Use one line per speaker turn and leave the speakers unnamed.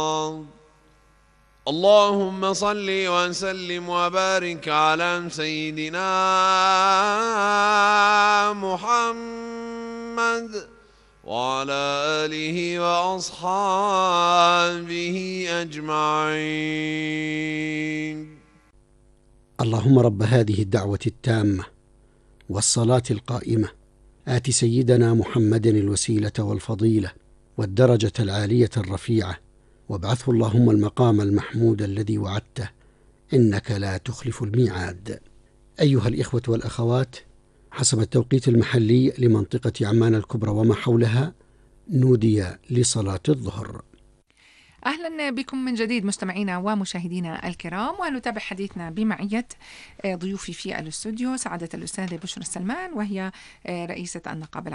اللهم صل وسلم وبارك على سيدنا محمد وعلى آله وأصحابه أجمعين.
اللهم رب هذه الدعوة التامة والصلاة القائمة آت سيدنا محمد الوسيلة والفضيلة والدرجة العالية الرفيعة وابعثه اللهم المقام المحمود الذي وعدته إنك لا تخلف الميعاد. أيها الإخوة والأخوات، حسب التوقيت المحلي لمنطقة عمان الكبرى وما حولها نودي لصلاة الظهر.
أهلا بكم من جديد مستمعينا ومشاهدينا الكرام، ونتابع حديثنا بمعية ضيوفي في الاستوديو سعادة الأستاذة بشرى السلمان، وهي رئيسة النقابة